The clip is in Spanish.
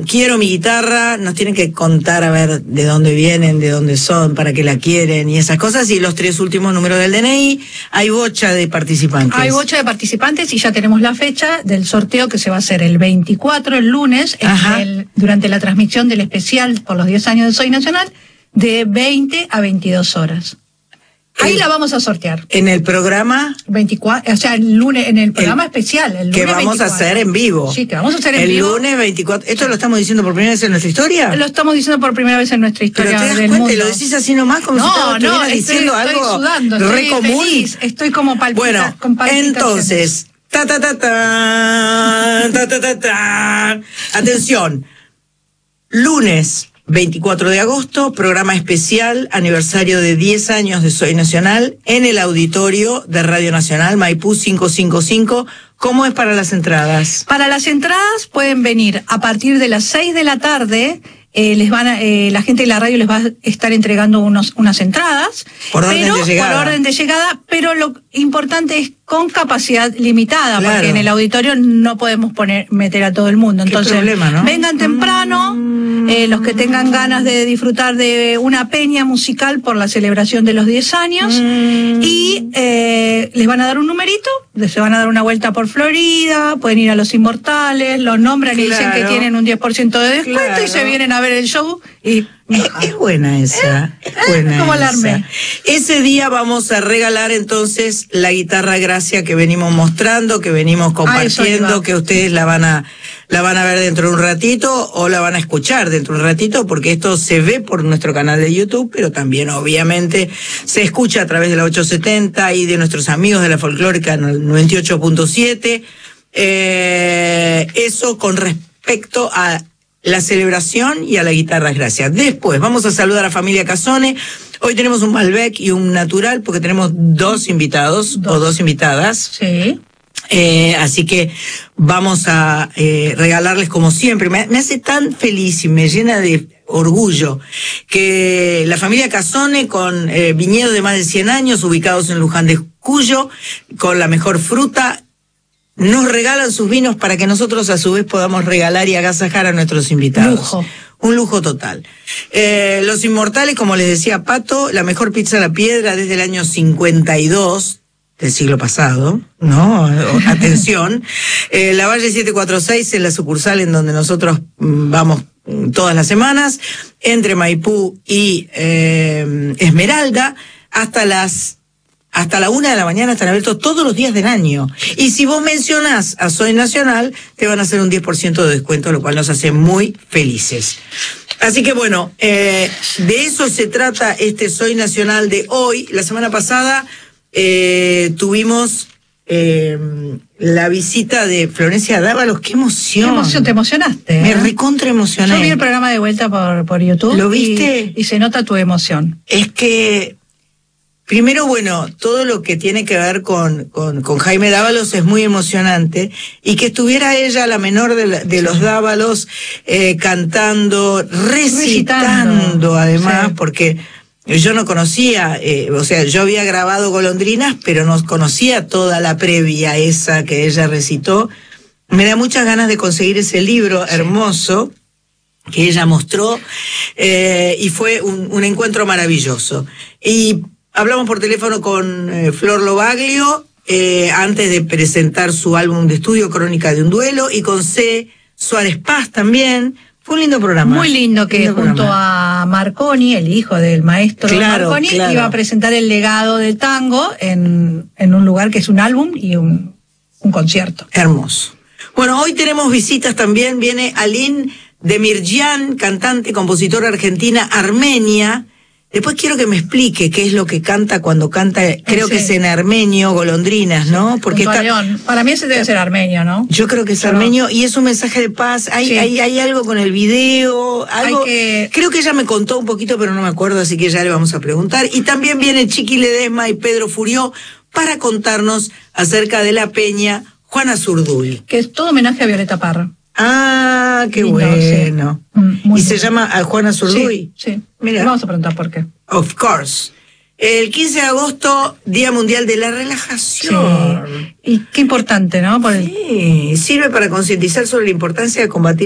quiero mi guitarra, nos tienen que contar a ver de dónde vienen, de dónde son, para qué la quieren y esas cosas, y los 3 últimos números del DNI. Hay bocha de participantes. Hay bocha de participantes y ya tenemos la fecha del sorteo, que se va a hacer el 24, el lunes, durante la transmisión del especial por los 10 años de Soy Nacional, de 20 a 22 horas. Ahí la vamos a sortear. En el programa 24, o sea, el lunes, en el programa especial, el lunes que vamos 24. a hacer en vivo. Sí, que vamos a hacer en vivo. El lunes 24. ¿Esto lo estamos diciendo por primera vez en nuestra historia? Lo estamos diciendo por primera vez en nuestra historia. ¿Pero te das del cuenta? mundo. ¿Y lo decís así nomás como si estuvieras diciendo algo sudando, re estoy común? Feliz, estoy como palpitando. Bueno, entonces, atención, lunes 24 de agosto, programa especial, aniversario de 10 años de Soy Nacional, en el auditorio de Radio Nacional, Maipú 555. ¿Cómo es para las entradas? Para las entradas pueden venir a partir de las 6 de la tarde. La gente de la radio les va a estar entregando unas entradas por orden de llegada, pero lo importante es con capacidad limitada, claro, porque en el auditorio no podemos meter a todo el mundo. Entonces, problema, ¿no? Vengan temprano, los que tengan ganas de disfrutar de una peña musical por la celebración de los 10 años, y les van a dar un numerito, se van a dar una vuelta por Florida, pueden ir a Los Inmortales, los nombran y dicen que tienen un 10% de descuento, y se vienen a ver el show. Y es buena esa, es buena como esa. alarme. Ese día vamos a regalar entonces la guitarra Gracia que venimos mostrando, que venimos compartiendo, que ustedes la van a ver dentro de un ratito, o la van a escuchar dentro de un ratito, porque esto se ve por nuestro canal de YouTube, pero también obviamente se escucha a través de la 870 y de nuestros amigos de la Folclórica en el 98.7. Eso con respecto a la celebración y a la guitarra Gracia. Después vamos a saludar a familia Casone. Hoy tenemos un Malbec y un Natural, porque tenemos 2 invitados o 2 invitadas. Sí. Así que vamos a regalarles como siempre. Me hace tan feliz y me llena de orgullo que la familia Casone, con viñedos de más de 100 años, ubicados en Luján de Cuyo, con la mejor fruta, nos regalan sus vinos para que nosotros a su vez podamos regalar y agasajar a nuestros invitados. Lujo. Un lujo total. Los Inmortales, como les decía Pato, la mejor pizza a la piedra desde el año 52 del siglo pasado, ¿no? Atención. La Valle 746 es la sucursal en donde nosotros vamos todas las semanas, entre Maipú y Esmeralda, hasta la 1 de la mañana están abiertos todos los días del año. Y si vos mencionás a Soy Nacional, te van a hacer un 10% de descuento, lo cual nos hace muy felices. Así que bueno, de eso se trata este Soy Nacional de hoy. La semana pasada tuvimos la visita de Florencia Dávalos. ¡Qué emoción! ¡Qué emoción! ¿Te emocionaste? Me recontra emocioné. Yo vi el programa de vuelta por YouTube. ¿Lo viste? Y se nota tu emoción. Es que primero, bueno, todo lo que tiene que ver con Jaime Dávalos es muy emocionante, y que estuviera ella, la menor de los Dávalos, cantando, recitando además, sí, porque yo no conocía, o sea, yo había grabado Golondrinas, pero no conocía toda la previa esa que ella recitó. Me da muchas ganas de conseguir ese libro hermoso que ella mostró, y fue un encuentro maravilloso. Y hablamos por teléfono con Flor Lobaglio antes de presentar su álbum de estudio, Crónica de un Duelo, y con C. Suárez Paz también. Fue un lindo programa. Muy lindo, que junto a Marconi, el hijo del maestro Marconi, iba a presentar el legado del tango en un lugar que es un álbum y un concierto. Hermoso. Bueno, hoy tenemos visitas también. Viene Aline Demirjian, cantante, compositora argentina, armenia. Después quiero que me explique qué es lo que canta cuando canta, creo que es en armenio, Golondrinas, ¿no? Porque para mí ese debe ser armenio, ¿no? Yo creo que es armenio, y es un mensaje de paz. Hay algo con el video, algo. Creo que ella me contó un poquito, pero no me acuerdo, así que ya le vamos a preguntar. Y también viene Chiqui Ledesma y Pedro Furió para contarnos acerca de la peña Juana Zurduy. Que es todo homenaje a Violeta Parra. Ah, qué bueno. Sí. Se llama a Juana Zurduy. Sí. Mira. Vamos a preguntar por qué. Of course. El 15 de agosto, Día Mundial de la Relajación. Sí. Y qué importante, ¿no? Sí, sirve para concientizar sobre la importancia de combatir